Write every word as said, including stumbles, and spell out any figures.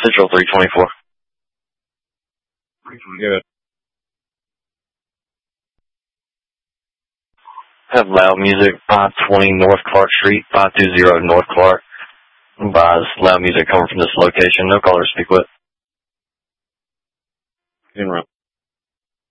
Central three twenty-four. Good. Have loud music, five twenty North Clark Street, five two zero North Clark. Advise loud music coming from this location. No caller to speak with. In route.